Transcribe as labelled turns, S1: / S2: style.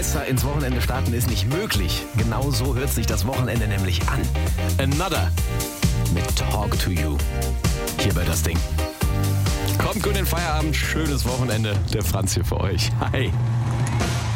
S1: Besser ins Wochenende starten ist nicht möglich. Genau so hört sich das Wochenende nämlich an. Another mit Talk to You. Hier bei das Ding. Kommt gut in den Feierabend, schönes Wochenende. Der Franz hier für euch. Hi.